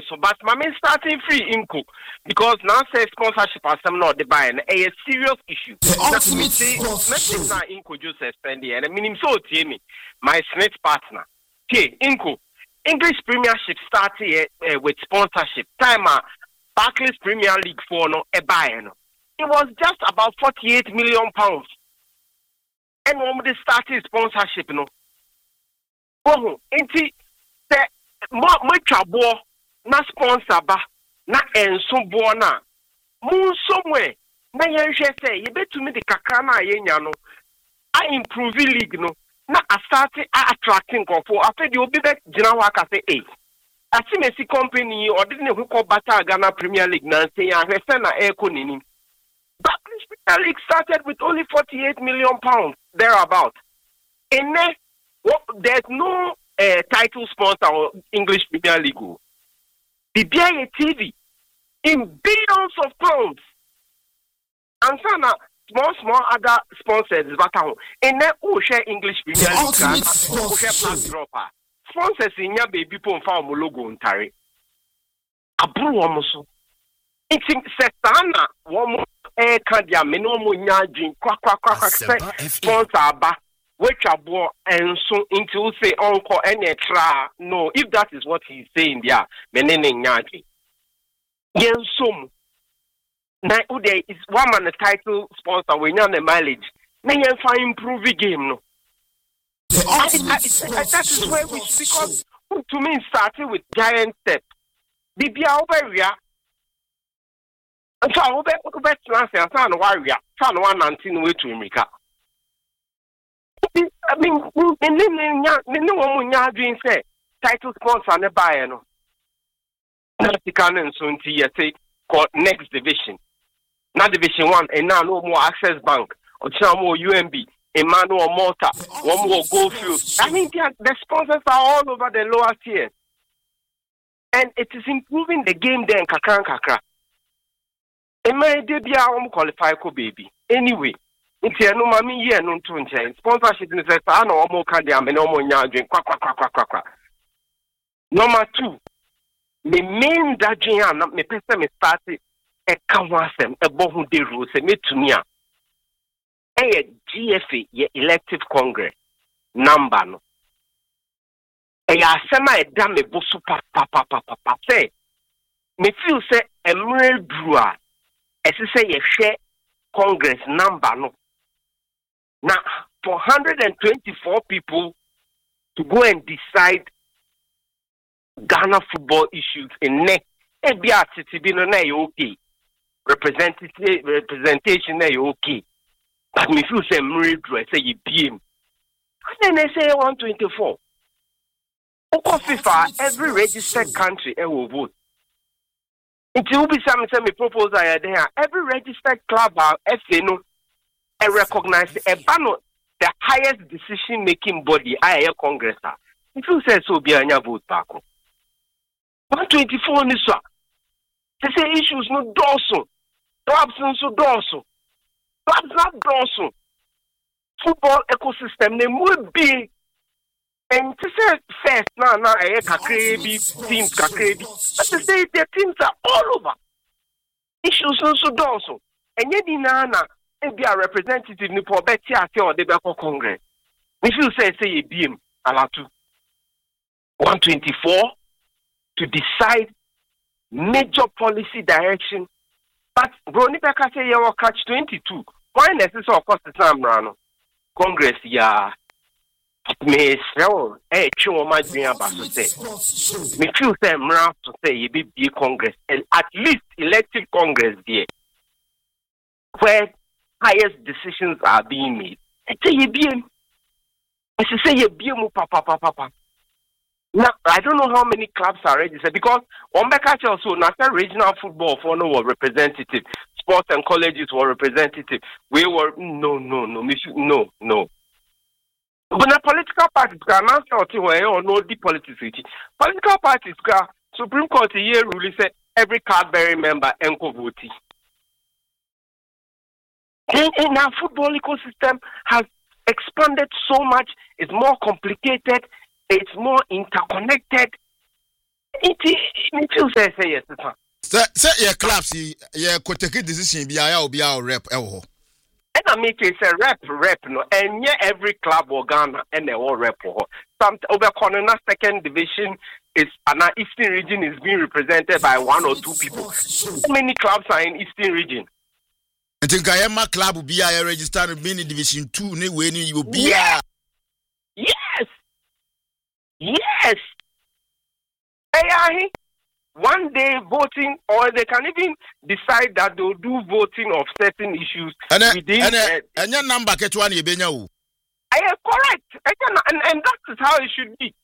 so but my main starting free inco because now say sponsorship as some not the buy and a serious issue. That's me say message na inco just suspend and I mean so me my Smith partner. Okay, inco English Premiership started with sponsorship. Time Barclays Premier League for no a buy no. It was just about 48 million pounds. And when they started sponsorship no. Oh, inti the mo na sponsor ba na enso bo na mo somewhere na yenhwe say you betumi de kakra na yenya no I improve league no na start attracting people after the obi be gina ho aka say eh ati Messi company or didn't who call Bata Ghana Premier League na say ya hwe na eko nini but Premier League started with only 48 million pounds thereabout in there's no title sponsor or English Premier League. The BIA TV in billions of pounds. And some small other sponsors but in there who share English Premier League who share pass dropper. Sponsors in your baby pon farm logo ontare. Aburu omoso. It's setana womo kan dia me no mo nya dwin kwa sponsor ba which abo and so into say uncle any extra. No, if that is what he's saying there, menene nyaji. Yen sum na ude is one man the title sponsor when you the mileage. Na yen fa improve the game no. That is where we because to me starting with giant step. Bibia oberia. And so obe transfer and warrior. Fan 119 way to America. I mean, doing say title sponsor ne buy no. Can soon say called next division. Not division 1 and now no more Access Bank or more UMB, Emmanuel Malta, one more Goldfield. I mean the sponsors are all over the lower tier. And it is improving the game there in kakra. And my debut qualify ko baby. Anyway. It's no mami ye no to nchen sponsorship ni say na omo ka dia me no omo nya adwen kwa. Number 2 me main dadwen an me pese me start e ka ho asem e bo hu de rule se metumi a e GFA ye elective congress number no e ya asema e da me bo so pa say me feel say emre dru a e say ye hwe congress number no. Now, for 124 people to go and decide Ghana football issues in ne, okay. Representation okay. But if you say Murray, say you BM. And then they say 124. FIFA, every registered country will vote. It will be some proposal there. Every registered club, FA no. I recognize the highest decision-making body, Congress. If you say so, be a vote back. 124 Nisa. They say issues no dorsal. Clubs no dorsal. Clubs not dorsal. Football ecosystem, they would be. And to say first, now, teams, but to say their teams are all over. Issues no dorsal. And yet, be a representative ni for Betty or the Beko Congress. If you say a beam, Alatu 124 to decide major policy direction. But Brony Beka say you catch 22. Why necessary of course the Samrano Congress ya me so my dream about to say. Me feel say Mra to say you be Congress and at least elective Congress there. Where highest decisions are being made. I say you BM. I say you BM papa. Now I don't know how many clubs are registered because Ombeka also national regional football for no representative, sports and colleges were representative. We were no. But the political parties can answer or no the politics. Political parties can Supreme Court here really say every card-bearing member enco voting. And our football ecosystem has expanded so much. It's more complicated. It's more interconnected. It feels say yes, Say your clubs, your could take a decision be our rep. And I make it a rep no, and yeah, every club or Ghana and they all rep. Some over corner second division is an Eastern region is being represented by 1 or 2 people. How many clubs are in Eastern region? I think I am a club will be registered in Division 2. When you be yes. Hey, one day voting, or they can even decide that they'll do voting of certain issues within. And your number get one you be now. I am correct, and that is how it should be.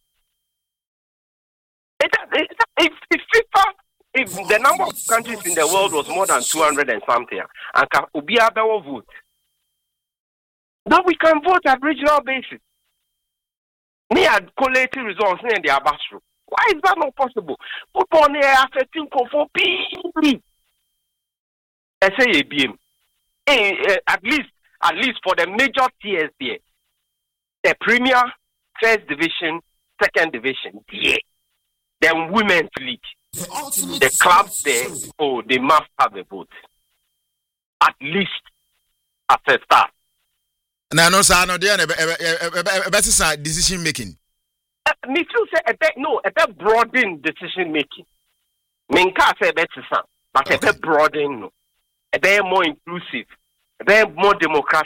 If FIFA, if the number of countries in the world was more than 200 and something, and can be a vote, now we can vote at regional basis. Me had collated results in the Abasro. Why is that not possible? Football here affecting for people. I say ABM. At least for the major tiers there, the Premier, First Division, Second Division, yeah. Then Women's League, the clubs there, they must have a vote. At least as a start. No, sir, no, they are better decision making. Me too say a bit broaden decision making. Minka say better, but a bit broaden, a bit more inclusive, a bit more democratic.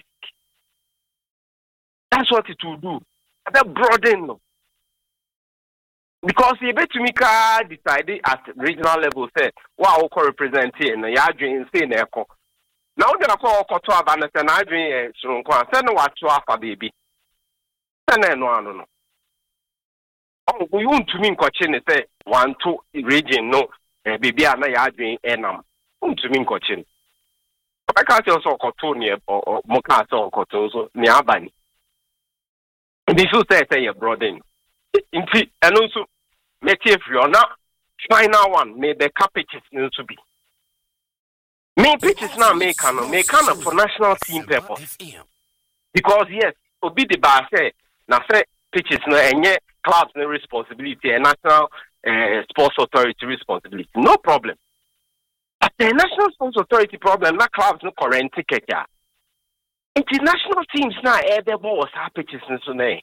That's what it will do. A bit broaden, because you bet to me decided at regional level say, wow, representing and you're doing say echo. Now they are called Koto Abanas and I dream so send what to Alpha baby. Send no. Oh, we want to mean Cochin say 1, 2 region no baby and I dream enam. To mean Cochin. I can't also Cotonia or Mokas or Cotoso near Bani. This will say you're broadening. And also, make if you're not final one, may the pitches need to be. Me pitches now make kind for national team purpose. Because yes, obi the bar say na say pitches no any clubs no responsibility and national sports authority responsibility. No problem. But the national sports authority problem, not clubs no current ticket ya. International teams now the balls are pitches so nay.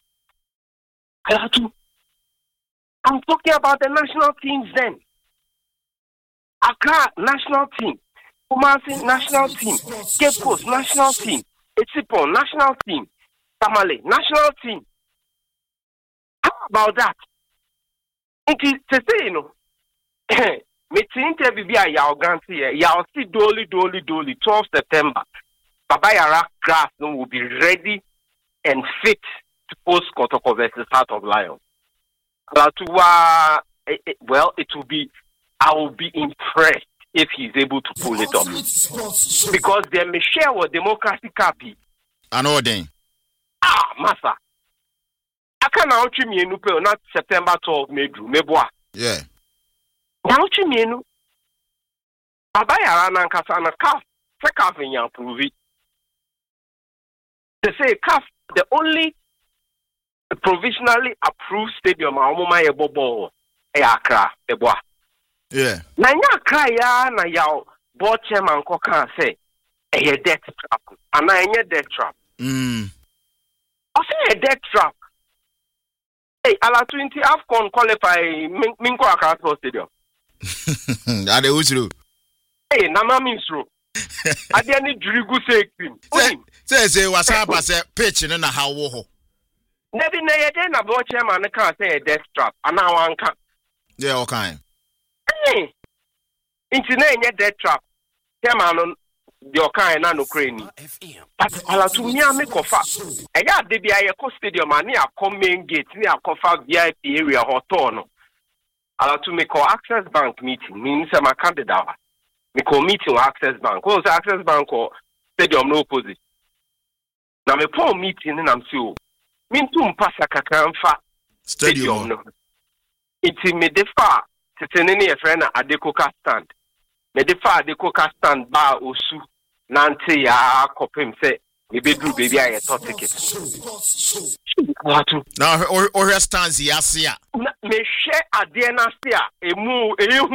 I'm talking about the national teams then. Accra national team, Kumasi national team, Cape Coast national team, Etsipon national team, Tamale national team. How about that? It is to say, you know, me interview be a yaw grantee, yaw see dolly 12 September. Babayara grass will be ready and fit to post Kotoko versus Heart of Lion. Well, it will be. I will be impressed if he's able to pull it off. Because the Michelle was democratic happy. I know then. Massa. I can't out me not September 12 Meboa. Yeah. Now me no. Abaya and Kasana calf. Calf in your prove it. They say calf the only provisionally approved stadium Amoma Ebobo Accra Eboa. Yeah. Na nya cry ya na yaw board chairman ko kan say a death trap. And na death trap. I say a death trap. Hey, ala 20 AFCON qualify Minko Accra Stadium. Ade usru. Hey, na ma minsru. Ade ani durigu say cream. Say wasaba say pitch na how wo ho. Nebi na ye na board chairman kan say a death trap. Ana wan kan. Yeah, okay. Into death trap. Chairman the kind na no crane. But ala to me make ofa. E ya de bia ye ko stadium ani a main gate ni akofa VIP area hotel no. Ala to me call Access Bank meeting. Means I'm a candidate. Me call meeting with Access Bank. Cause Access Bank or stadium no opposite. Na me call meeting and I'm so. Mean to mpasa kakamfa stadium no. It's me defa Titini a friend at the coca stand. Me defa the coca stand bar osu. Nante ya kopim say maybe do baby I thought ticket. Now or stands yasia. Me share adienastia emu.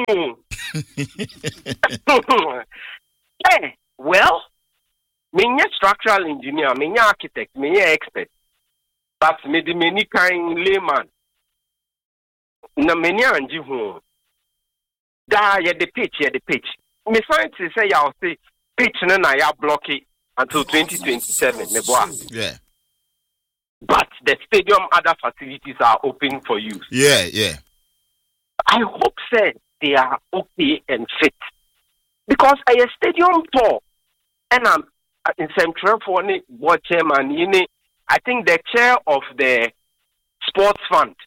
Hey, well, me structural engineer, me architect, me expert, but me the many kind layman. Na many anji hu. Da ye the pitch. Me scientists say I'll say pitch na ya block it until 2027. Yeah. But the stadium other facilities are open for use. Yeah. I hope they are okay and fit. Because a stadium tour and I'm in Central for board chairman, I think the chair of the sports fund.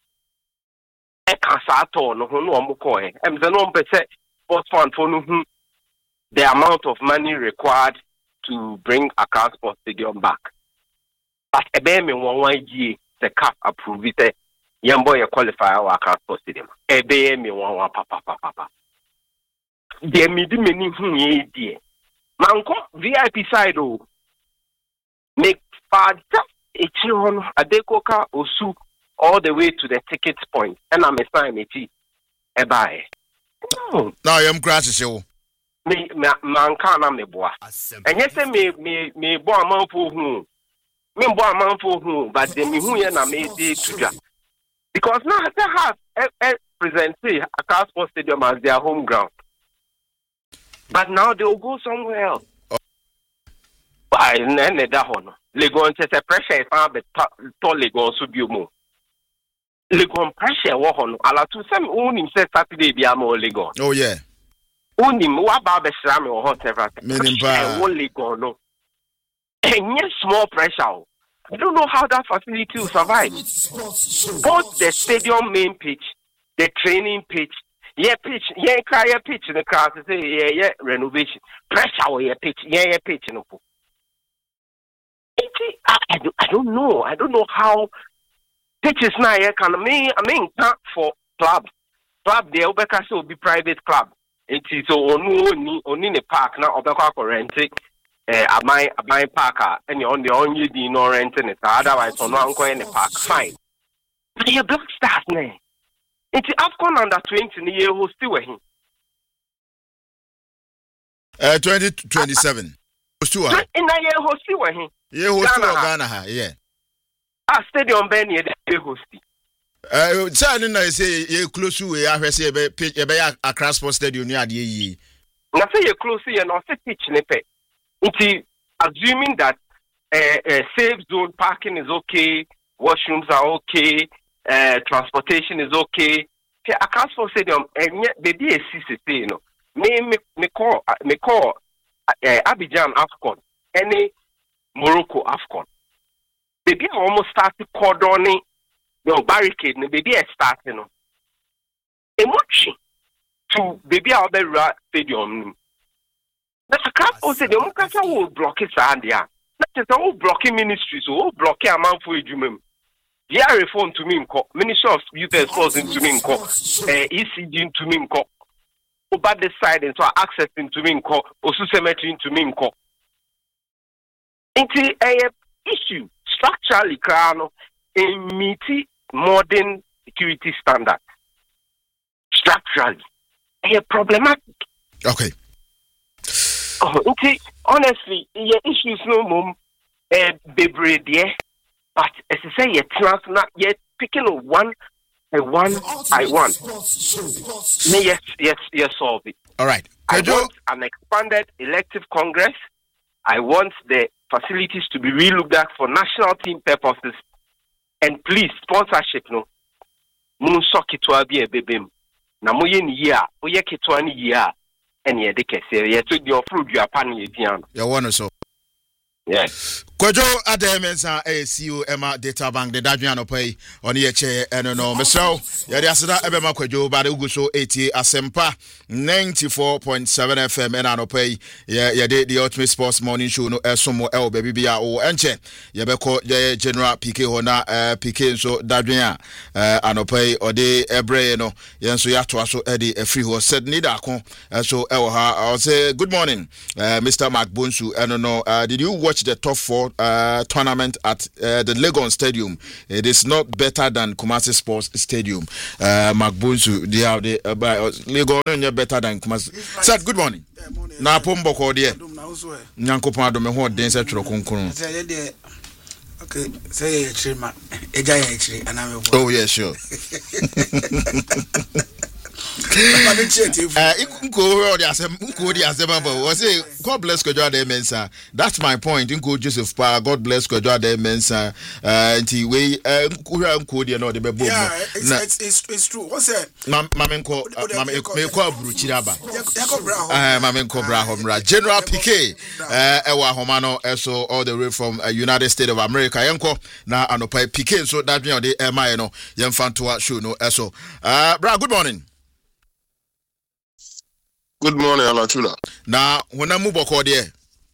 Sports fund for the amount of money required to bring Accra Sports Stadium back. But a baby one year the CAF approved it. Young boy qualify our Accra Sports Stadium. A baby one papa. There may be many dear. Manko VIP side make father a children a decoca or soup all the way to the ticket point. And I'm a sign a buy. No, I am grass show. Me manka me boa. And yes, me boa man for whom. Me boa man for whom, but the me who na me day to because now they have present Accra Sports Stadium as their home ground. But now they will go somewhere else. By that one, Legon says a pressure is found the tall Legon Subumo. Legon pressure one. Ala to some owning says Saturday be a more Legon. Oh, yeah. Only more about the Sram or whatever. Only go no. And yes, small pressure. I don't know how that facility will survive. Both the stadium main pitch, the training pitch, pitch, pitch in the class say renovation. Pressure or pitch, pitch no. I don't know. I don't know how pitches now can I mean for club. Club the Obeka will be private club. It is only in the park now Obeka renting my parker and you're on the only no renting it. Otherwise on one in the park. Fine. But you're Black Stars now. It's AFCON under 20 in the year who's still him. 2027. In the year who's still him. Yeah, who's still Ghana, yeah. Stadium Benny, the hosty. I say you close to a say a Accra Sports Stadium near the ye. Now say you close to and also pitch nepe. It's assuming that safe zone parking is okay, washrooms are okay, transportation is okay. Accra Sports Stadium and yet the DSC you know. Me call Abidjan AFCON, any Morocco AFCON. Baby almost started cordoning your barricade, baby starting no. Emotion to baby Albert Stadium. That's a crap or stadium, because I will block it and yeah. That is all blocking ministries, all blocking a man for a dream. Yeah, reform to me, Ministry of Youth and Sports into me, ECG into me, over the side and so access into me, also cemetery into me. It's a issue structurally in meeting modern security standards. Structurally, a problematic. Okay. Honestly, your issues no more debrede, but as I say, you're picking one by one. Yes, solve it. All right. I want an expanded elective Congress. I want the facilities to be relooked at for national team purposes. And please, sponsorship, no. Moon socket to be a baby. Namoyen year, we get 20 year, and ye decay, say, yes, to your fruit, you are panning it. You want to so. Yes. Kwajo Ademensa CEO Emma Data Bank the Dadrian Opay on the chair and no Mr. Yadiasada Ebema Kwajo Bade Uguso 80 Asempa 94.7 FM and Anopay Yade the Ultimate Sports Morning Show no Esomo El Baby Bia o Enche Yabeko General PK Hona PK so Dadrian Anopay or de Ebre no Yanso Yato so Eddie a free horse said Nida Kon so Elha I'll say good morning Mr. Mark Bonsu and no did you watch the top 4 tournament at the Legon Stadium? It is not better than Kumasi Sports Stadium. Mark Bonsu they have the Legon better than Kumasi. Sir, good morning. Na pombo ko de. Nyankopon adome ho den se tworo konkon. Okay, say chima. Eja ya chiri aname. Oh yeah, sure. God bless Kojo Mensa. That's my point. Inko Joseph Pa. God bless Kojo Mensa. Until we Nkodi no the bebo. Yeah, it's true. What's that? Mamenko Bruchiraba. Mamenko Brahomra. General PK. Ewa Homano eso all the way from United States of America. Yanko na anopai PK so that me on the MI no yemfantoa show no eso. Bra, good morning. Good morning, Alatula. Na wona mu boko de.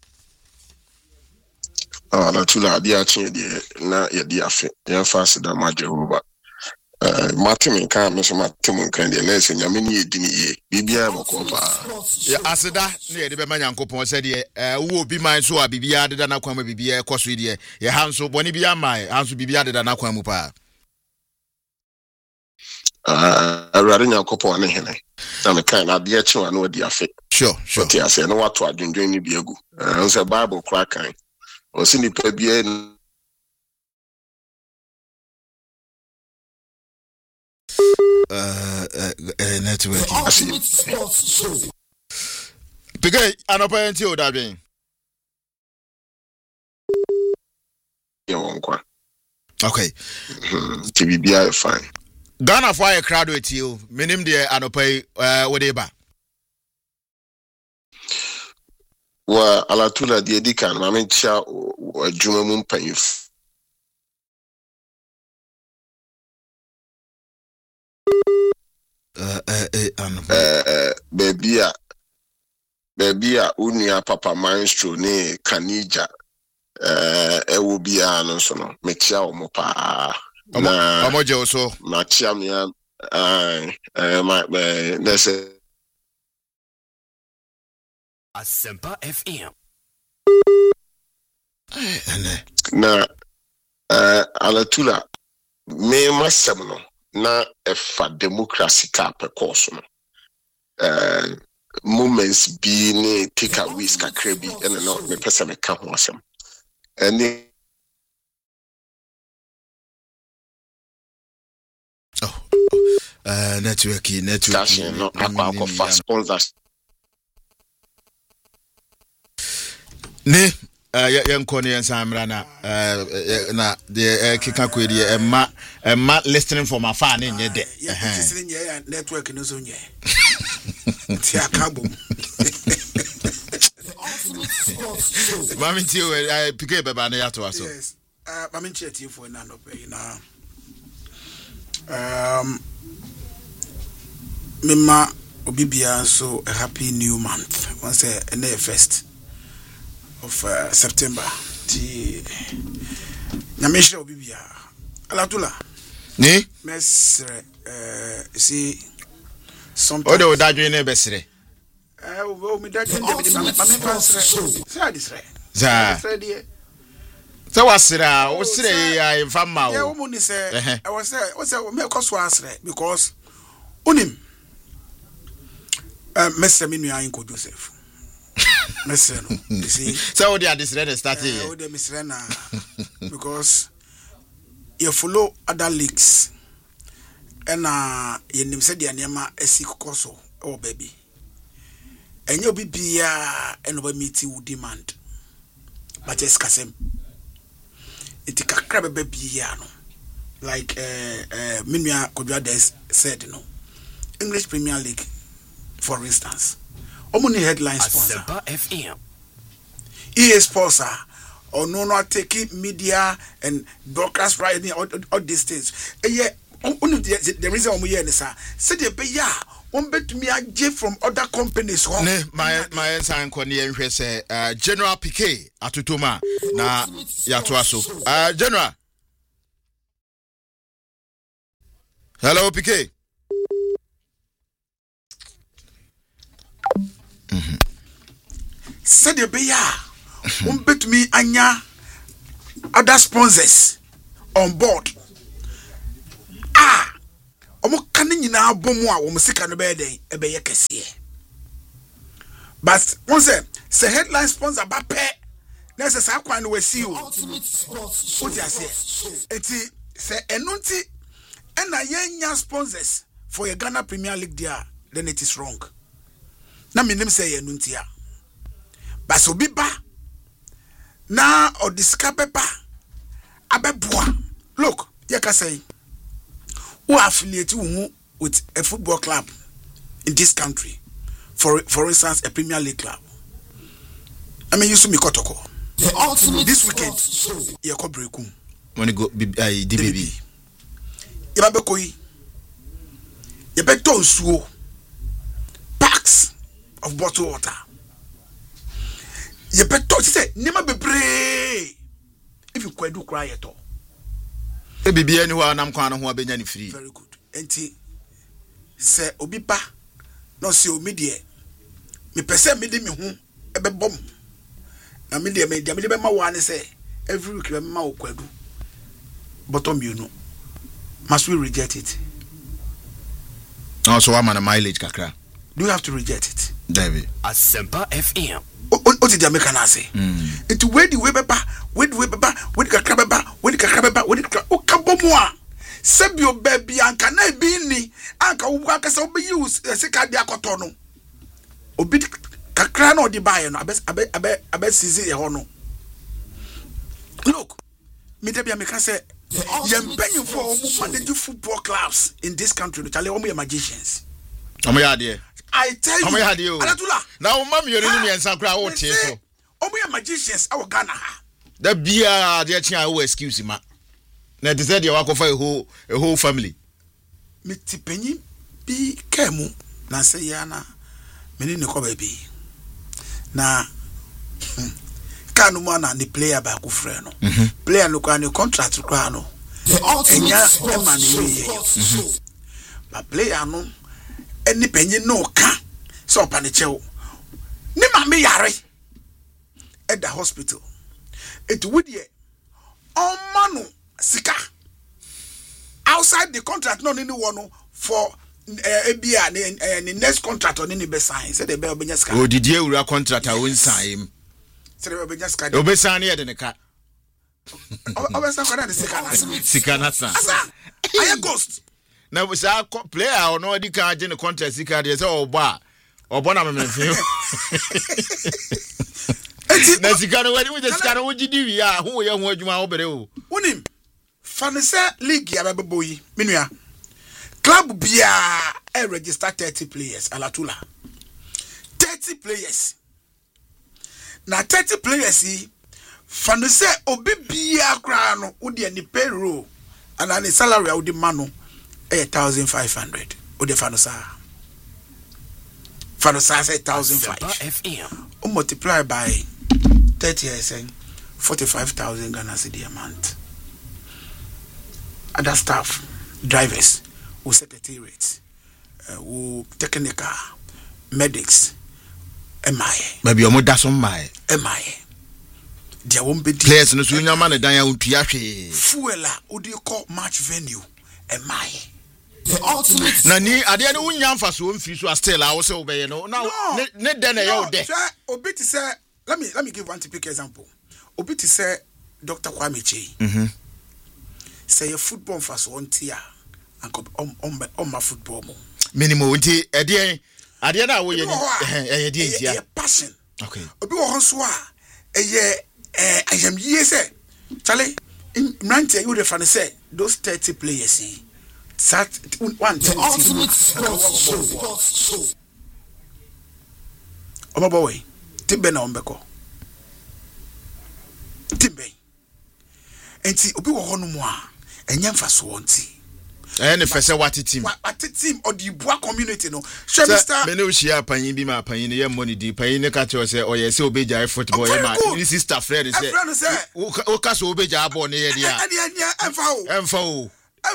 Alatula dia chin de na ye dia afi. Ye fast da ma Jehovah. Martin kan me so Martin kan de na se nyame ni edi ni ye. Bibia boko pa. Ya aseda na ye de be ma Nyankopon se de wo obi man so a bibia de na kwan ma bibia ekoso de ye hanso boni bia mai hanso bibia de na kwan mu pa. Awurade Nyankopon ane hene na me kan na de chi wa na odi afi. Sure. Ti ase no wato adwendwen ni bi egu. Nse Bible kra kan. O si ni pa bia network. Pigay anopa enti o dadwen. Ye won kwa. Okay. Ti bibia fine. Ghana for a crowd with you. Minim de anopai whatever. Wa Alatula de Dikan, Mamentia Jumamum Payif. Bebia Unia Papa Maestro ne Kanija Ewubia no sono Metia Mopa. Omoje oso na chiamia let's Asempa FM na Alatula me masem no na efa democracy ka pe course no moments bi ne take aways kakra bi ene no me pesa me ka ho asem ene network no akwa for sponsors ne yenko ne yensamra na the kika kwedi emma listening for my fan nye de network no so nye ti akabo mami ti o PK beba na yato aso yes mami cheti for na no pay na Mima Obibia so a happy new month. Once a first of September. Nyamisha Obibia. Alatula. Ni? Mes see something. Odo dadwe ne besre. Me dadwe ne pasre. Say this right. Za. So wasira, wasire ya infama o. Yeah, woman say I was say me cause wasre because unim Mr. Minua Inko Joseph. Mr. No. You see? So they are this ready starting. They Mr. Na because you follow other leagues and you nim said the anema esi kokoso oh baby. And you be and over meeting would demand. But just kasem. It kakra baby no. Like Minua Kodwa said no. English Premier League, for instance, Omuni headline sponsor. Asempa FM. EA sponsor or no taking media and broadcast writing all these things. Only the reason we hear this, say the pay bet me a gift from other companies. My ensign Cornelia say General Piquet Atutuma na Yatuaso. General. Hello, Piquet. Said the beya bet me anya other sponsors on board. Omo kane nyina abomu a wo musika no be den e be ye kese. But one say headline sponsor ba pe na say sa kwan no wasi o. What you say? Eti say enunti and na yenya sponsors for your Ghana Premier League there, then it is wrong. Na me nim say enunti a. But so be ba na or discover ba abeboa. Look, you can say who affiliate with a football club in this country, for instance, a Premier League club. I mean, you see me kotoko. This weekend, you go breakum. When you go, DBB. You be koi. You be tonsuo. Packs of bottled water. You be to say, never be brave. If you could do cry at all. Baby, anyone I'm going to free. Very good. Enti say obiba no se o media. Me pese me de me hu e be bom. Na me de me be ma wan say every week be ma okwadu. Bottom you know. Must we reject it? Also I'm on a mileage kakra. Do you have to reject it? David. Asempa FM. What did the American say? It where the way baba, where the Okabomwa. Sebio baby anka na bini anka ubaka sa obi use sika dia kotono. Obi kakra na odi bae no abe sizi e ho no. Look, me dey American say yem penyu for omo manage football clubs in this country. No chale omo magicians. Omo ya de. I tell you. Omo ya de o. Now mama you ni ensa kra wo tie so. Omo magicians awo Ghana ha. Da bia de chia wo excuse ma. Na de said you walk for a whole family. Me tipenyi bi kemu na say yana me ni ko baby. Na kanu mana ni player ba ku frɛ no. Player no kwa ni contract kwa no. Enya e ma ni but player no eni penyi no ka so pa ne chew. Ni ma me yare at the hospital. It would ye on manu sika outside the contract no anyone for ABA the next contract on any be sign say the be obenya sika. O did you ura contract a won sign say the obenya sika. Obe sign here the ka. Obe sign kwa the sika na. Sika na san. Asa I ghost. Na we say player or no di ka the contract sika dey say obo na me feel. Na sika no we dey sika no we di wi a ho ye ho adwuma obere o. Unim fanise league ya bebo yi menua club bia e register 30 players alatula 30 players na 30 players yi fanise obi bia kra no wo de ni payroll and an salary wo de mano 1,500 wo de fanusa say 1,500 o multiply by 30 years 45,000 Ghana cedi a month. Other staff, drivers, who secretariat, who technical, medics, MI. Maybe your mother some MI. There won't be players no so nyama na dan ya untua hwe. Fuela, what do you call match venue? MI. The ultimate. Na ni ade ne unya mfa so mfi so still a wo se obeye no. Now ne den na ye de. Obi ti say let me give one typical example. Obi ti say Dr. Kwame Chei. Say a football for so ontia and on my football mo. Minimum nti ade na wo ye ni e passion. Okay. Obi wo ho so a I am say Charlie in Manchester you define say those 30 players sat one the ultimate sports show. Omo boy, tibe na ombeko. enti obi wo hono mu a enye mfaso wonti ne fese what team or the Bua community no she Mr. me no share panyin bi ma panyin ye money di panyin ne ka che say o ye say obeja football ye ma this sister friend say o ka so obeja ball ne ye dia emfa o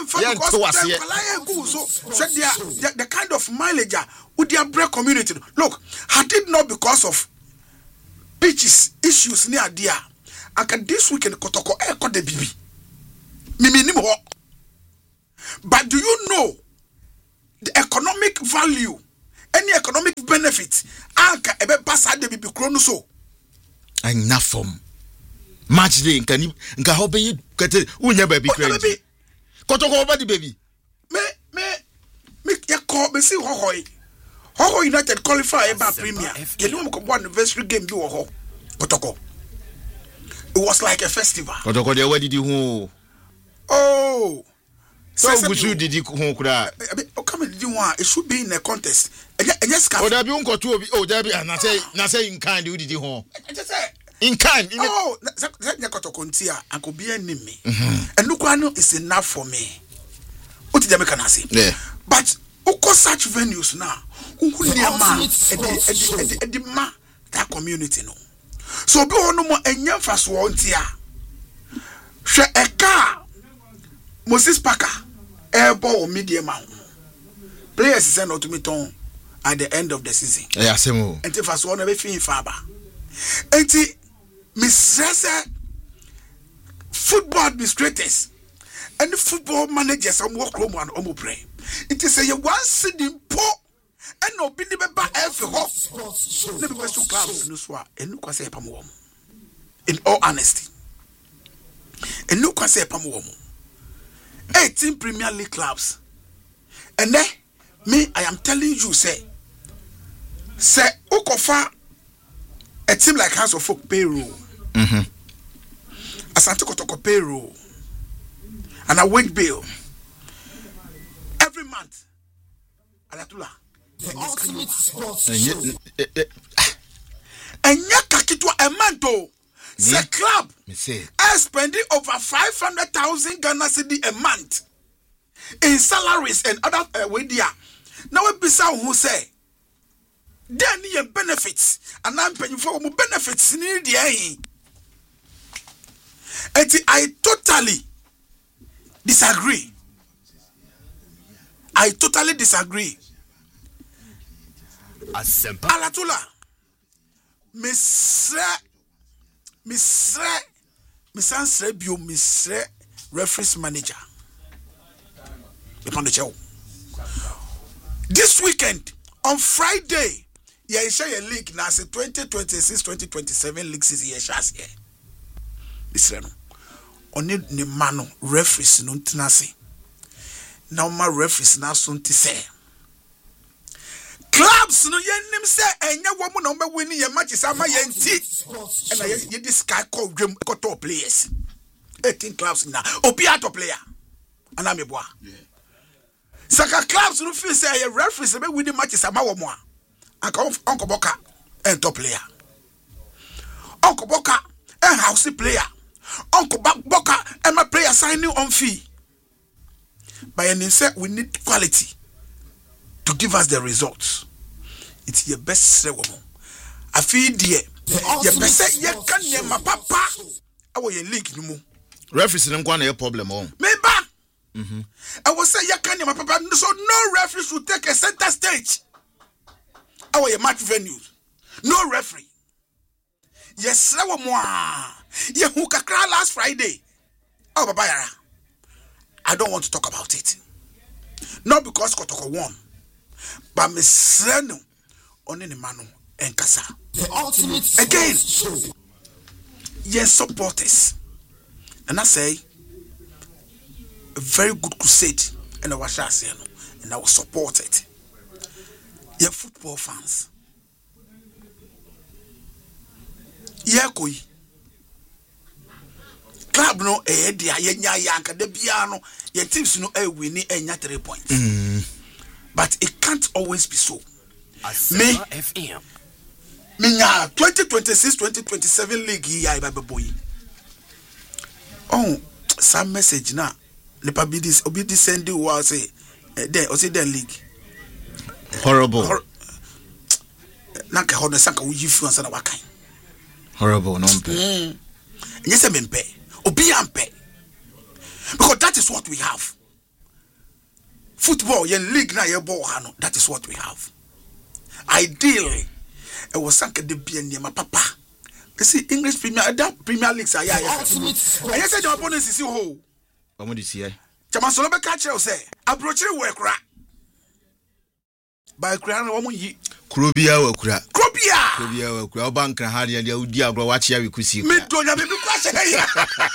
so the kind of mileage with their break community. Look, had it not because of pitches issues near there, I can this weekend Kotoko Eko de Bibi. Mimi. But do you know the economic value, any economic benefits? Anka ebe pasa de Bibi Krono so. Enough from match day nka hobe yi kete unya baby crazy. Kotoko over the baby. Me ya call me see Ho United qualify by Premier. You know one anniversary game you ho. Kotoko. It was like a festival. Kotoko there where did you Oh. So good did you ho kura. Come did you want it should be in a contest. And yes oh there be unko two oh there be na say in kind you did you ho. Just say in kind. Oh, that Kotoko ntia anko be enemy. And look one is enough for me. What did you can say? Yeah. But uko such venues now. Edima that community no. So be ono mo enye mfaso wontia. Hwe eka Moses Parker airball medium man. Players send out to me ton at the end of the season. Yeah, same. Enti faso ono be fin fa ba. Enti Mrs. football administrators and the football managers am work room and omo pray. It is a one sitting po and no be the ba every ho. Never go to clubs no so and no kwase pam in all honesty. And no kwase pam 18 Premier League clubs. And then me I am telling you say Ukofa a team like House of Folk payroll. Asante Kotoko payroll. And a wage bill every month. Alatula. The ultimate sports show. And yakakitwa a month. The club is spending over 500,000 Ghana cedi a month in salaries and other media. Now we be who say then your benefits and I'm paying for benefits in the and I totally disagree. Alatula, Mr. Referees manager. Upon the show. This weekend, on Friday, you share a league now. Say 2026-2027 league season. You share here. Listen, only the mano referees no tinasi. Now my referees now soon to say. Clubs no yenim say enya woman no be winning your matches ama yenti. And I this guy called dream top players. 18 clubs now. Opiato player. And I'm a boy. Saka clubs no feel say a referees be winning matches ama wo mo. Uncle Boka and top player. Uncle Boka and house player. Uncle Boka and my player signing on fee. By any set we need quality to give us the results. It's your best woman. I feel dear. Your best you can my papa. I will league no more. Referees don't want a problem on. Maybe. I will say you can my papa. So no referee should take a center stage. I will match venues. No referee. Yes, I will more. You who kakra last Friday. Oh, Baba Yara. I don't want to talk about it. Not because Kotoko won, but Miss Reno only the manu and Kasa. The ultimate again. Yes, supporters. And I say a very good crusade and I was and I will support it. Yeah, football fans. Yeah, koi. Club no dia yenya yanka de bia no your teams no win enya 3 points. But it can't always be so. Me FM. Minya 2026-2027 league here by boy. Oh, some message na nipa bi this obi this send you wa say then o say then league horrible na ka hono sanka wo yifu ansa na wakan horrible no mpe nyese mempe obi ampe because that is what we have. Football yen league na ye ball hano, that is what we have. Ideally it was sanka de bi eniema papa. You see English Premier Leagues are ya. And you say your opponents is ho. Omo di see. Chama so be catch you say approach we kra. By kra na wo yi. Krobia wa kra. Krobia wa kra. Bank na ha dia udi agro wa chia we kusi. Me donya me bi kwa se ya.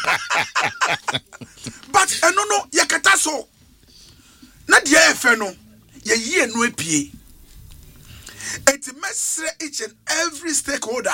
But no yakata so. Na dia efe no ye yi enu epie. It mesre each and every stakeholder.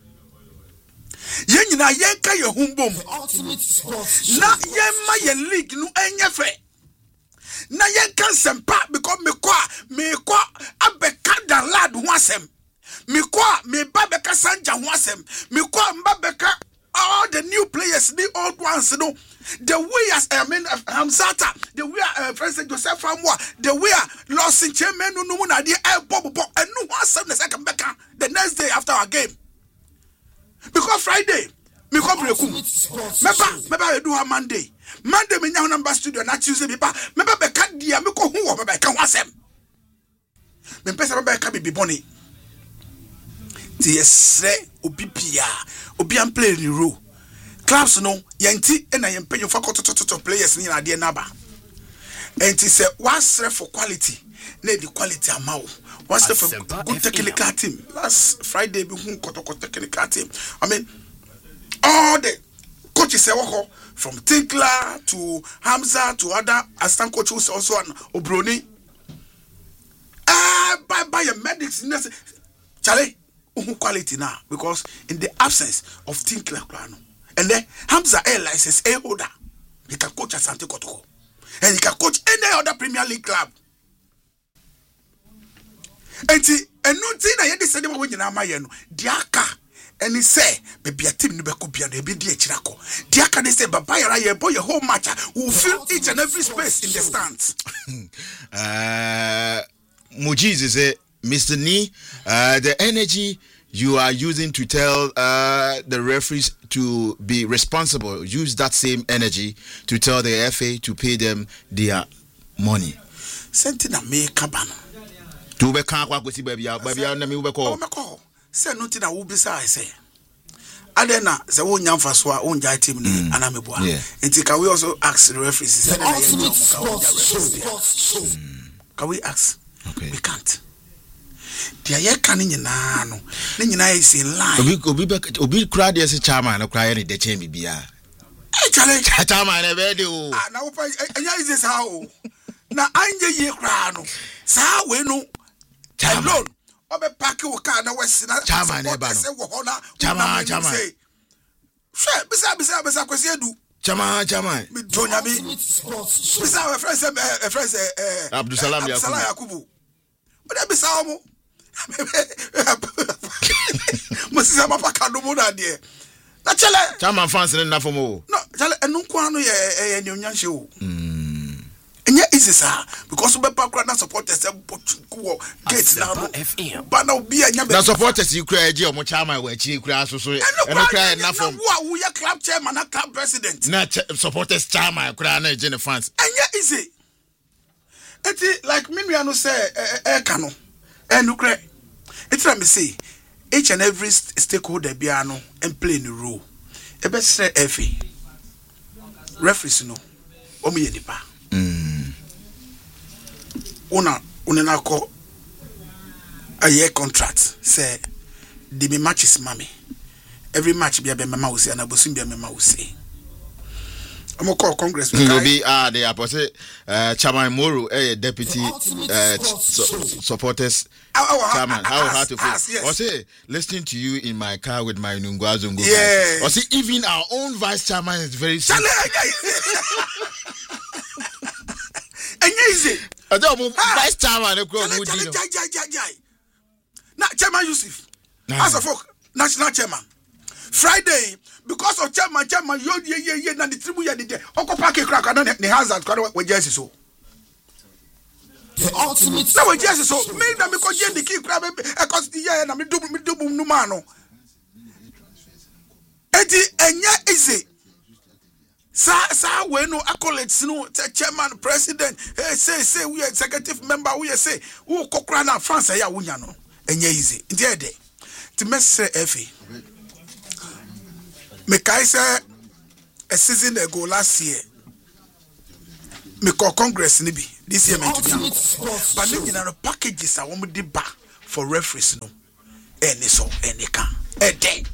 Yen nyina yen ka ye humbom na yen ma ye league no enye fe na yen kan sempa because me kwa abeka dan lad ho asem me ba beka sanja ho asem me kwa mba beka all the new players the old ones no the way as Hamzata the way President Joseph Famwa the way lost in chairman no mu na de bobo and no asem na second beka the next day after our game. Because Friday, me come breakum. Meba do a Monday me nya number studio na Tuesday meba be ka dia me ko hu wo meba ka wasem. Me pesa meba ka bibi boni. Ti yesre obi bia, obi am play ni role. Clubs no yenti e na yempenyo fa kototo players ni na de na ba. Enti say wasre for quality, na the quality amawo. What's the good technical team? Last Friday, we had a technical team. I mean, all the coaches from Tinkler to Hamza to other assistant coaches also on Obroni. By your medics, Charlie, quality now because in the absence of Tinkler, and then Hamza a license a holder, he can coach Asante Kotoko, and he can coach any other Premier League club. Enti enu ti na ye de sede wo nyina ma ye no diaka eni say baby a team no be ko bia no e be di akirako diaka de say baba yara ye boy your whole match will fill each and every space in the stands. Mujiz say Mr. Ni, the energy you are using to tell the referees to be responsible, use that same energy to tell the FA to pay them their money. Sentina me kabano to be can't walk with baby na me be call say no thing I will be say adena say won nyamfa so a won jai team ni anameboa enti can we also ask the referees say can we ask? Okay. We can't. Dia ye kan nyina no ne nyina is in line obi crowd yes chairman no cry any de chain bibia challenge chairman e be de o na wo pa anya is this how na anje ye crowd no sa we no alone obe pack wo car na wesi na chairman e ba no chairman sure bisa kwesi edu chairman me donya me bisa we friends Abdusalam Yakubu oda bisa omo Moses amapaka no mo na de na chele chairman fans na for mo no chele enu kwa no ye nyonyanhye o enya easy sir because we background na supporters go gate now but now be anya be na supporters you cry je omo chairman we chi kura so eno cry na from wo ya club chairman na club president na supporters chairman kura na je ne fans enya easy eti like me no say kano enu cry eti na me say each and every stakeholder bia no and play the role e be say FA referees no omo ye nipa una ko a year contract say the me matches mommy every match be mama will say and abosun be mama will say I'm call congress will be they are chairman Moro deputy supporters chairman how to feel or say listening to you in my car with my Nungwazungo or see even our own vice chairman is very easy vice chairman na chairman Yusuf as a folk national chairman Friday because of chairman yo na the tribu ya the occupy crack and the hazard we just so the ultimate no we just so make them because the key crab because the year na me do no man no eti enya easy sa we no accolades no chairman president say we executive member we say who kokra na France ya wunya no enya easy ndede ti mesre efe me kai say a season ago last year me call congress ni bi this year meant to be but the general packages I want me back for referees no any so any can day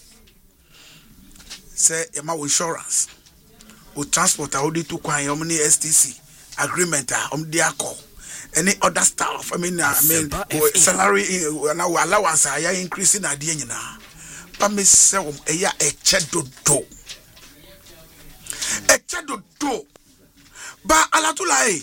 say my insurance o transport I would to kwan omni STC agreement the accord any other stuff I mean salary and our allowance I increasing at the end but me say eya echedodo but alatulai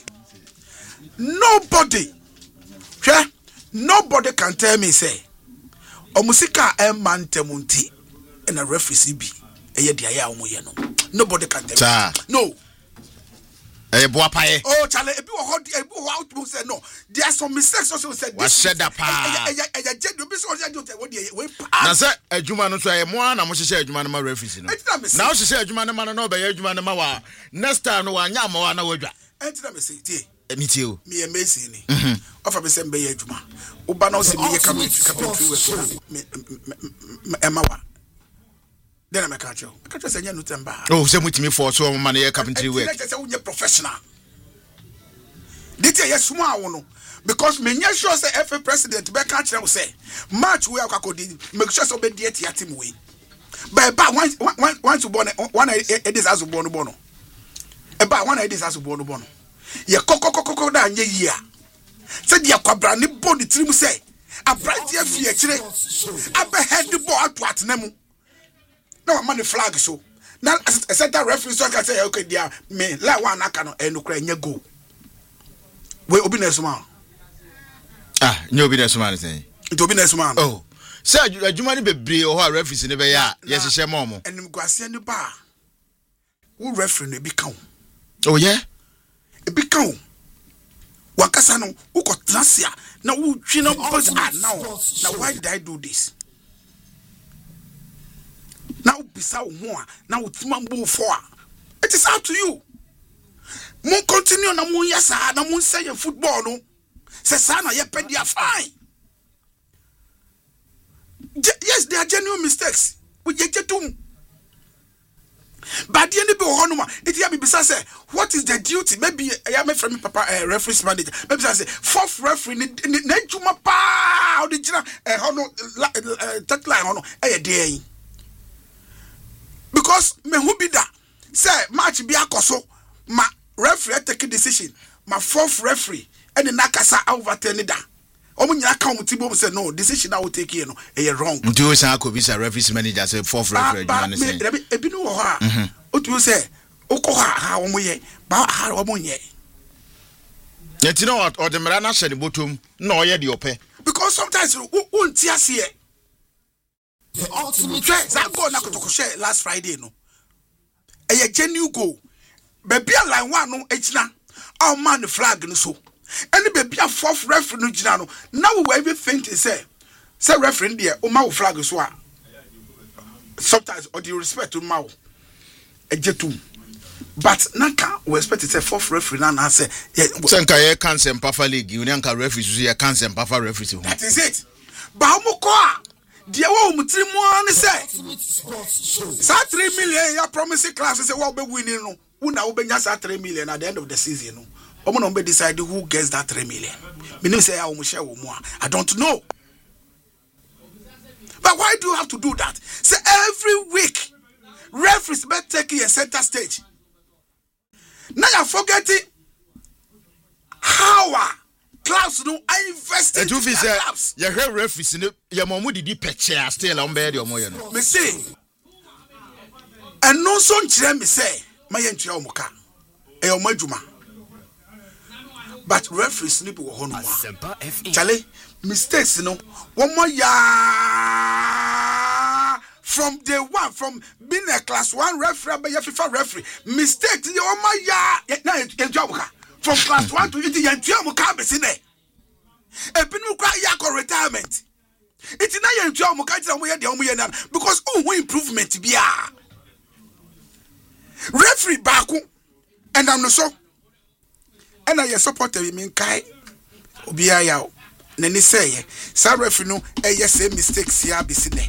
nobody can tell me say omusika man temunti and a referee bi eya dia omoye no nobody can tell me no oh chale ebi wo out say no there are some mistakes also said this said that pa na say adwuma no so e mo na mo hye adwuma no ma referee no na o hye adwuma no ma no be adwuma no ma wa next time no wa nya ma wa na wadwa entina me say tie emi tie o me emesi ni ofa be say be adwuma wo ba na o se me ye carpentry we ema wa then I catch you. I catch you say no temba. Oh, say mutimi for so man here carpentry work. Say we professional. Did you small one because me nya sure say FA president be catch you say match we akakodi make sure so be dey team we. But once you born one this as born bono. Eba one this as born bono. Ye kokokokoko da anye yia. Say dia kwabra ne body trim say abrantie fie kire. Abe head the ball at nemu. No man the flag so now a center referee so can say okay there me like one aka no enu kra nya go we obi na suma nya obi na suma say it obi na suma oh say adwuma ni bebre o ha referee ni be ya yes hye mo enim guase ni ba wo referee no bi kan oh yeah e bi kan wakasa no wo ko trasia na wo twi no but now why did I do this now bisa ho now timambo for it is up to you mon continue na mon yasa na mon say football no say sa na ye pedia fine yes there are genuine mistakes we get to but the end be honoma it ya be bisa say what is the duty maybe I am from papa referee manager maybe say fourth referee na juma pa o de jira hono that line hono e dey because me who be that say match be akoso ma referee take a decision my fourth referee and the nakasa overturn that omo nyina ka omo say no decision I will take here no e wrong do say akobisa referee manager say fourth referee you say ebi no ho ha o do say okọ ha omo ye ba ha omo ye yet you know what or the mera na hye ne botom na oye de ope because sometimes won ti ase the ultimate that goal na kotoko share last Friday no a genuine goal baby line one no echina all man the flag no so any baby a fourth referee no gina no now we even think say referee there o ma flag so a sometimes or the respect to ma ejetum but naka we expect to say fourth referee na say senka ye cancel Mpafa league you nka referee so ye cancel Mpafa referee that is it ba mo ko dia wo mutri mo an say sa 3 million ya promise class say wo be winning no una wo benya sa 3 million at the end of the season no omo no be decide who gets that 3 million meaning say I will share wo mo I don't know but why do you have to do that say every week referees be taking a center stage now you forgetting how clubs no I invest in clubs. You hear referees in your mom did picture still on bed or more. Me say, and no son children me say, my entry omoka, a omajuma. But referees nipo honwa. Chale mistakes no. One more ya from day one, from being a class 1 referee, by FIFA referee, mistakes, oh my from class 1 to the Yantiamuka Besine. A Pinuka Yako retirement. It's not Yantiamuka, because improvement to be a referee Baku, and I'm not so. And I support him Kai Obiayao. Nene say, some referee no, same mistakes here Besine.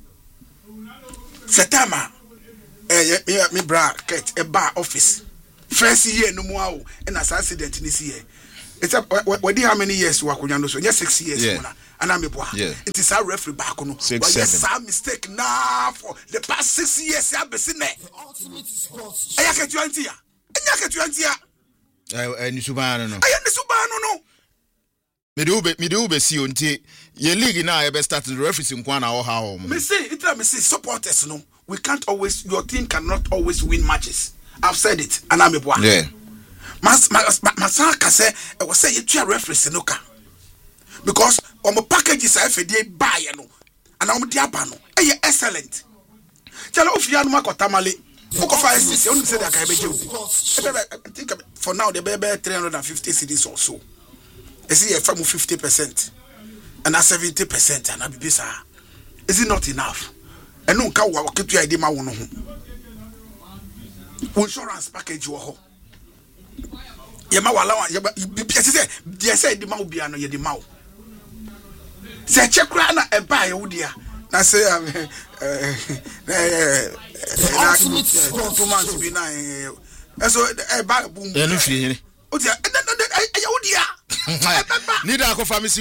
Setama, me bra, get a bar office. First year no more, and as accident in this year. It's up. What do you how many years work on your so? Yes, 6 years. Yeah. And I'm a boy. Yeah. It is our referee back on 6, 7. Some mistake now for the past 6 years. I've been seen there. I get you antia. And I get you antia. And you subano no. I am the subano no. Me do be see until your league now. I be starting referees in Kwana or how. Me say supporters no. We can't always. Your team cannot always win matches. I've said it, and I'm a boy. Yeah. Masaka say, I was saying you reference Nuka. Because on my packages I FD buy no, and I'm diabano. Hey, excellent. Tell of Yanma Kotamale. I think for now the baby 350 cities or so. I see a firm of 50%, and 70%, and I be bizarre. Is it not enough? And no can walk to your idea. Insurance package you ho. Yema wala they say the mau bia no ye the mau. Say check na e buy wo dia. Na say 2 months be na so e buy boom. E no fie. O dia wo dia. Nida ko famisi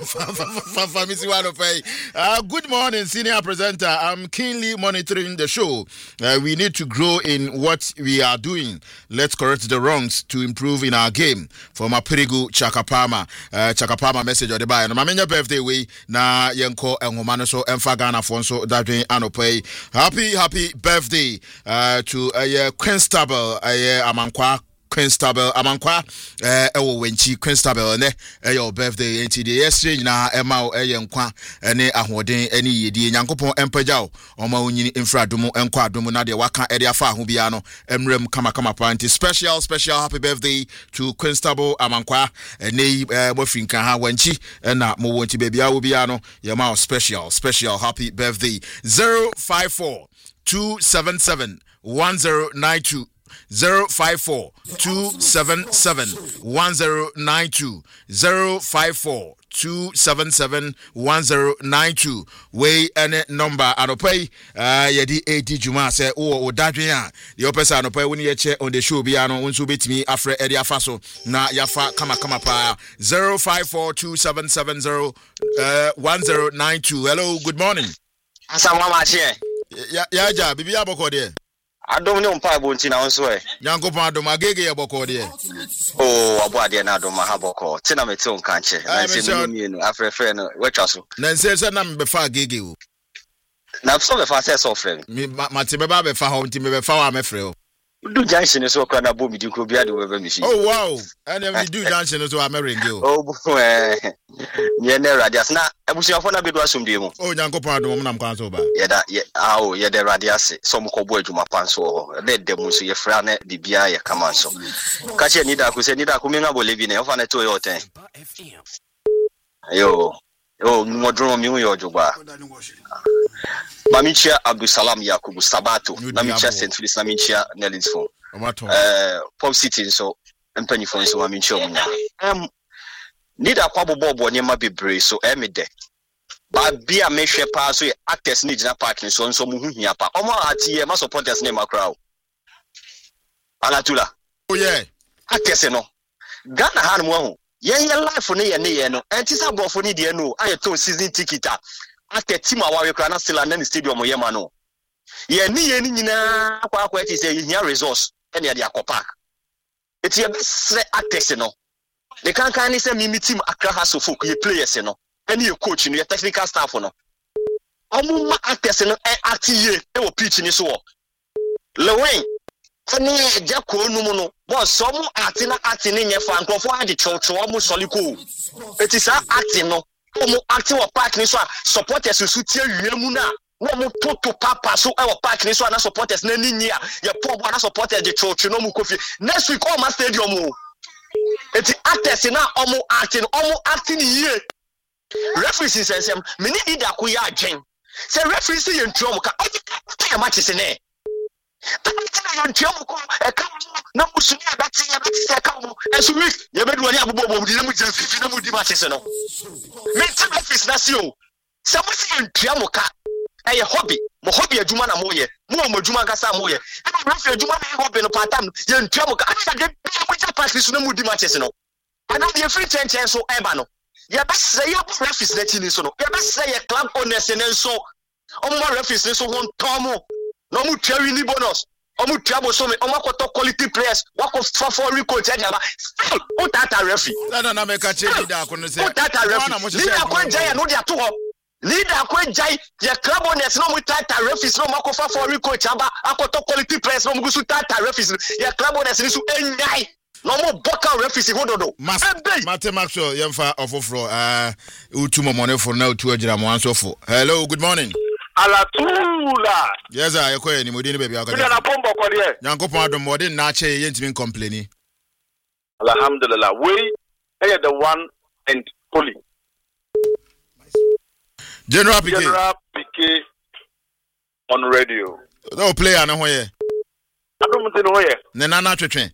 no pay. Good morning, senior presenter. I'm keenly monitoring the show. We need to grow in what we are doing. Let's correct the wrongs to improve in our game. From Apirigu Chakapama message or the buy. No mamenya birthday way na yenko engomano so emfagana fonso dadwe anopay. Happy birthday to Constable Amankwa Constable Amankwa wenchi Constable ne your birthday today yesterday na ema yenkwa ene ahoden ene yedi nyankopon empagyaw oma onyini infradomu enkwa adomu na de waka ede afa ho bia no emrem kama party special happy birthday to Constable Amankwa ene mofinka ha wenchi na mo wonchi bebia wo bia no yema special happy birthday 054 277 1092 054-277-1092 054-277-1092 way any number anopay yedi 80 juma say o dadwen a the opesa anopay woni ye che on the show bia no unso betimi afre edi afaso na yafa kama pa 054-277-1092 hello good morning asama ma che ya ja bibia boko de adom ne umpa bonti na wonso e nyankopon adom agege ye boko de oh abo ade na adom ha boko tina mete on kanche na se no mienu afrefe no wetwa so na se na mbefa agege o na so befa se so frem mi mate beba befa ho nti me befa wa mefre o do junction so kwa na bo mi di ko bia de we be mi fi oh wow and we do junction so ameringe o oh ye ne radias na ebusuafo na bedu asomdie mu oh nyankopon adom na mkwan so ba ye de radias so mkobo adwuma panso ho de mu so ye fra na bibia ye kama so ka che ni da ku mi nga bolebi ne ofa na to yo ten yo modro mi yo jogba Mamichia Abdusalam Yakubu Sabato, Mamichia St. Phyllis, Mamichia Nelly's phone. Pop City, so Empany phone, so Mamichia. Need a quabble bob or near my baby, so Emide. But be a measure pass, so actors need a parking, so Muhuniapa. Oma at ye must support us name a crowd. Alatula. Oh, yeah. Actors, no. Ghana had one. Yen life for near no, and tis a for Nidia no. I told season ticket. Ate team awa kana still and stadium yema no ye ni nyina kwa ti say here resource e na dia park eti e be sre actors no the kan ni say mi team Accra House of Folk ye players no any ye coach no ye technical staff no omu actors no e atiye e wo pitch ni so lewen ani jako nu mu no boss omu ati ni nye fa nkrofo ade chocho omu soliko eti sa acting no omo acting wa park ni so supporters su tie wiemu na no mo toto papa so e park ni so ana supporters na ni nia ye pop ana supporters de church no mu kofi next week all my stadium o eti actors na omo acting ye referees sensem me ni da ko ya adwen say referees ye ntuom ka o match se ne ntuom ko e ka na musuni abati se ka mo esu week ye bedu ani abobo di na mu jira fifi na mu di match se no me team referees na si o se mo se ntuom ka eye hobby mo hobby adwuma na mo ye mo adwuma nkasa mo ye e mo referee adwuma na hobby no part time ye ntuom ka asa de mo ja practice no mu di match se no ana de free change so eba no ye ba say ye referees na ti ni so no ye ba say ye club owners ne so omo referees ne so won tomo no mu twawi ni bonus omo twabo so me omo koto quality players wako for recruit anya ba o tata referee na me ka che leader ko no say o tata referee leader ko jaya no dia to ho leader ko jai ye club owners no mu tata referees no mo ko for recruit aba akoto quality players no mu gusu tata referees ye club owners ni so enyai no mo boka referees hododo Mate Maxwell yemfa ofofro utu momone for na utu agira mo ansofo. Hello, good morning. Alatula. Yes, I ko ni modi ni baby aka. Na pombo ko de. Yankopon adom modi na che ye ntimi complain. Alhamdulillah. We are the one and only. General PK on radio. No player na ho ye. Adom tin ho ye. Ne na twetwen.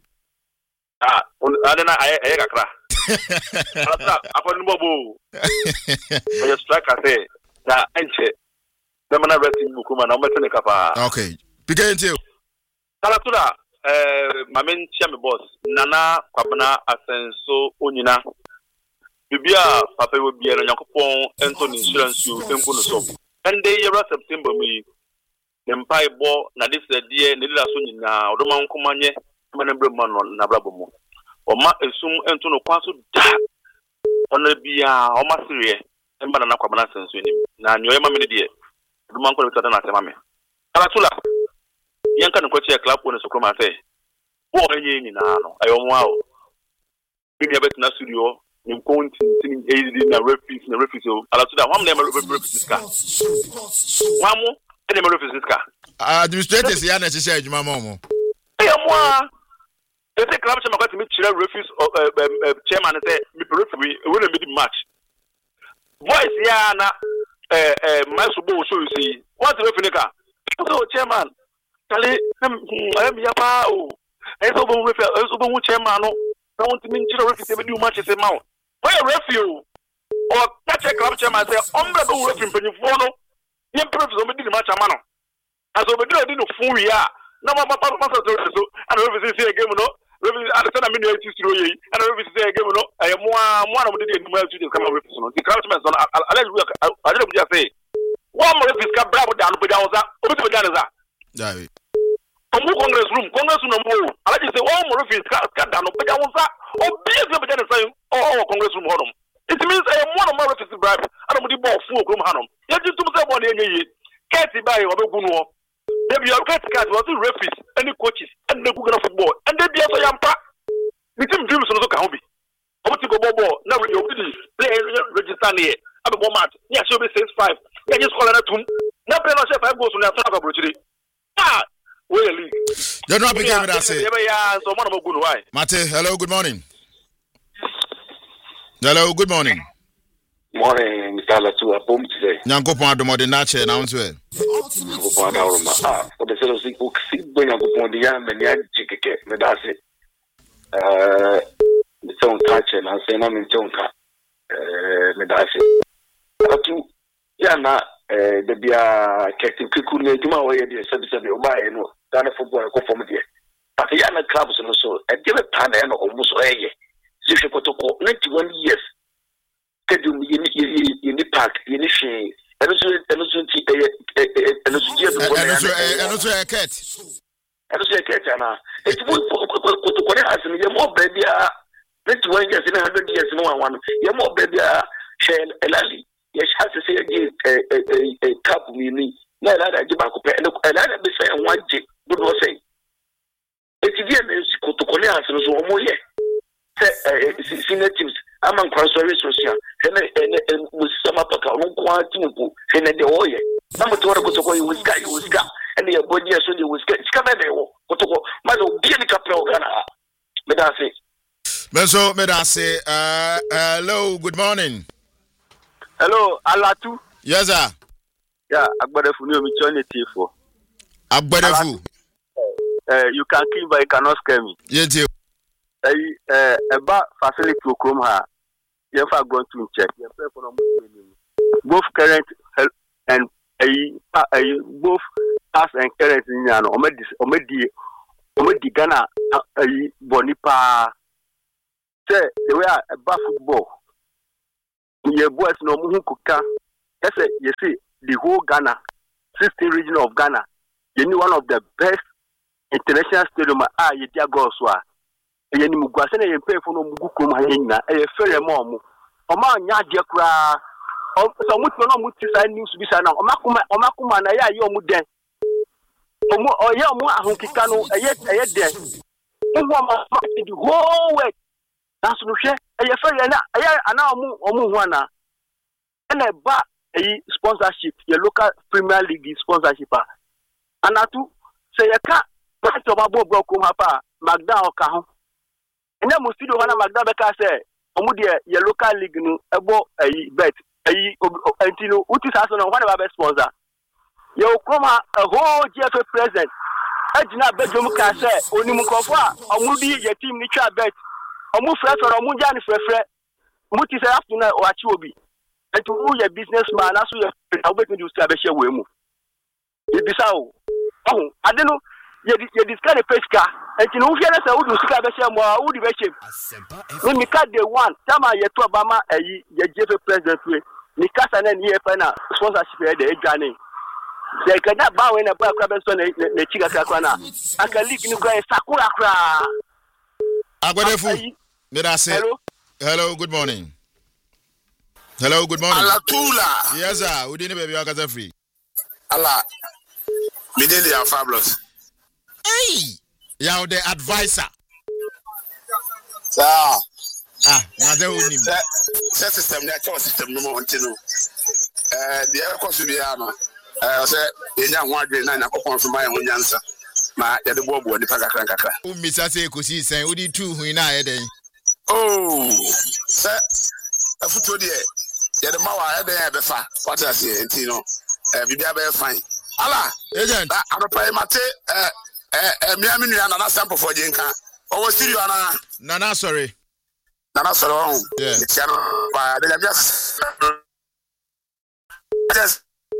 Adena aye kakra. Alata akoni bobo. Oya striker say na enche. Demana wrestling bukuma na ometene kapa. Okay. PK until. Alata mamen chame boss Nana Kwabena Asenso Onyina. Bibia papa wo bia no Yakopon Anthony insurance you tempo no so. And they year September me empai bo na this die ne dira so nyina odoma nkomanye manembre man na brabo mu. Oma esum ento no kwaso da. Ona bia oma sire emba na Kwabena Asenso ni. Na nyoye ma me die. Odoma nko le na asema me. Alatula yanka no kwache club one so kroma say. Wo enye nyina no ayo mu awo. Bi ya bet na studio in continuing AD na referees Alatula wam na referees ka. Wamu ene me referees ka. Administrators ya na chese adwuma mo. Mo the club chairman got me chira referees chairman say me referee we no mid match. Voice ya na Masubo show you see. What referee ka? So chairman Kale ya pa o. Eso bo referee eso bo chairman no. Na want me chira referee be do match say ma. Why referee or catch a club chairman say ombre do referee penifo no. Yen referee so be do match ama no. As we do no full ya. Na ma so and referee say game no. Referee at the minute 2-0 and referee say game no. I am one of the day to come referee no. The club chairman I don't say. One more referee ka bravo down pe down za. Obi to down za. David. Omu Congress room no mo. I just say one more referee ka down pe down za. Obi to be down say Congress room honum. It means I am one of my referees bribe. I don't the ball full room hanum. You just to say one enye. Keti buy obegun wo. They be all keti was the referees and the coaches and the good football. And they be also yampa. The team dreams no ka hobi. Omo ti go ball. Now we play register here. Abe ball match. Yeah, so be 6-5. Yeah, just call that tum. Now play no 5 goals on the attack approach today. We league. General PK me that say. Yeah, so one of good why. Mate, hello, good morning. Hello, good morning. Morning, Mr. Latu, a bomb today. Yankopon adomode na che na unto e. For the sake of people, when you go on the yam and the chicken, me that's it. The tongue catch and I say, I'm in tonka. Me that's it. Yana, the Bia Captain Kikune, Juma, where you said, Oba, no, done football, go from there. But the Yana clubs and so, I give a pan and almost a year. So she put 91 years. Can you in the park, in the shade, and also a cat. And also a cat, Anna. It's what has you're more baby. 21 years in 100 years, no one. You're more baby. Shell a lally. Yes, has to say again a cup we need. No, I give back and I be saying one day, good was saying. It's again, it's to Koreans and so more yet. senior teams among consortium social and some apaka on quantum and the oil. Some to go to go with guy was got and the body so you was get scammer. Mado be the capital Ghana. Medase, hello, good morning. Hello, Alatu. Yes, sir. Yeah, Agbadefu ni omichonity for. Agbadefu. You can kill but you cannot scare me. Yes, you. About facility to come here. You have gone to check. Both current and both past and current in Yano. Omedi Ghana Bonipa. Say the way about football. Your boys no muhukuka. Yes, you see the whole Ghana, 16 region of Ghana. You need one of the best international stadium. You dear Goswa. You need Mugwasene and pay for no Mugukum Hina. A fair mom. Oman Yajakra. So much no much news to be sana. Omakuma na ya yo muden. Omo ya mo ahukikano ayet there. The whole way. That's no share. A fair na ana omu wana. And a ba a sponsorship, your local Premier League sponsorship. And atu say a cat but to Babo Brokum Hapa, Magda or Cajon. And then Mustido Hana Magda Beka say, Omudia, your local league no abo a bet a Antino, which is also one of our best sponsor. You come a whole GFA president. I do not bet Jomuka say, Onimukofa, Omudi, your team Nicha bet, Omufresh or Omujan Frefre, Mutis afternoon or Achuobi. And to who your businessman, that's who you're waiting to establish a way move. It is how. Oh, I don't know. You discard a pesca, and you know, who has a wood to establish a more wood version. When you cut the one, Tama yet to Obama, a Jeff president, Mikasa and here, sponsorship at the Johnny. They cannot bow in a black Robinson, the Chica Kakana. I can leak you guys, Sakura cry. Agbadefu, may I say hello, good morning. Hello, good morning. Alatula. Yes, sir. We didn't be able free. Allah. Mideli are fabulous. Hey, you're the advisor. Sir. Now they will need system, natural system, no more until the other course will be armor. I said, in young one day, 9 o'clock from my own answer. My the bob or the Pagakaka. Miss Ase Kusi saying, would you two who in a day? Oh, sir. A foot dear. The Mawa ever far. What I say, Tino, be fine. Allah, agent, I'm a pay mate, Miami and a sample for Jinka. Oh, still you are Nana, sorry. Nana, sorry. Yeah, it's just.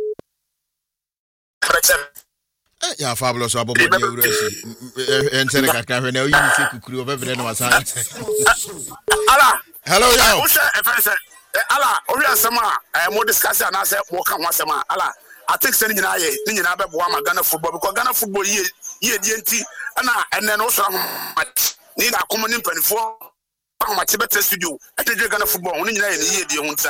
Yeah, fabulous. About and Seneca, now you see Kuru of every was Allah, hello, yeah. Allah, Oria Sama, more discussion. I said, walk on once a month. Allah, I think sending an eye, Nina Babama Ghana football because Ghana football ye DNT, and then also need a common imprint for my Tibet studio. I think you're Ghana football only in a year, dear Hunter.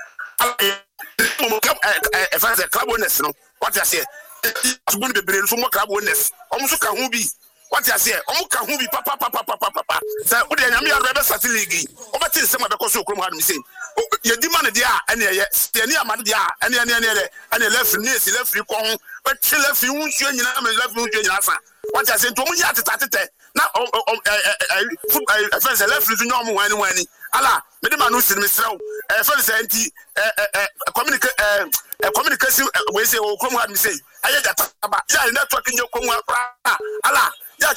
If I say club winners, what I say, it's going to be brain from club winners. Almost can be. What I say, Omuka who be papa. Say, what the enemy are rebels at league. Over till some of the course of Crum missing. You demand the and the Amadia and the left near the left recon, but she left you won't change left you answer. What I said to me at the now, first left is normal when Allah, Mediman who's in Mr. First anti communication, we say, oh, come on, say, I got about networking your come Allah.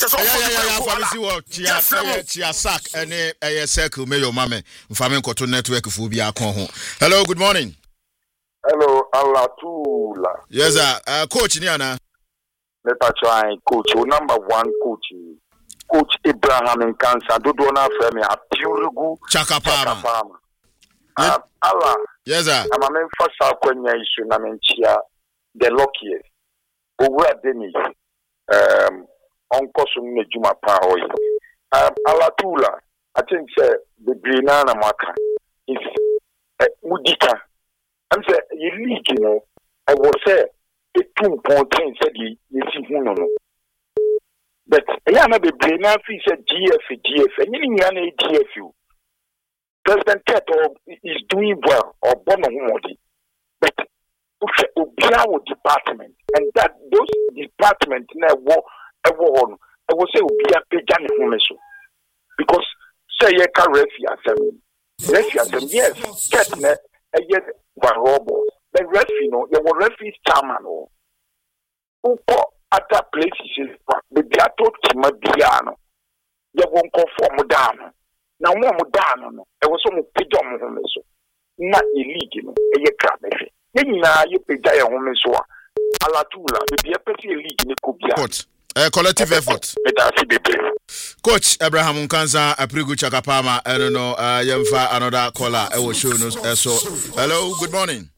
Chiasak and a circle, Mayo Mame, Famenco network for Bia Conho. Hello, good morning. Hello, Allah Tula. Yes, Coach Niana. Let us try coach, number one coach. Coach Abraham in Cancer, do not frame a pure Chakapama. Allah. Yes, sir. I'm a man for Salquenia issue, Namentia, the luckiest. Over Dennis. Uncle Sumne Juma Power. Alatula, I think the Brinana Maka is Mudika. And say, you leak, you know, I was say, a 2.10 said you see, no. but yeah na be brain na fi say GF and you na GF President Keto is doing well or born on but Obiawo department and that those department na wo on I will say Obia Pejani Homeso because say ye ka refi yes get na yet Varobo the refi no you will refi chairman or other places but they are told Tima Biano you won't conform down now one down I was some Pejam Homeso not illegal a crab na you Pejaya Homeso Alatula be a petty league in Kubia. Collective effort. Coach Abraham Nkanza Aprigu Chakapama, I don't know, Yemfa another caller I will show us so. Hello, good morning.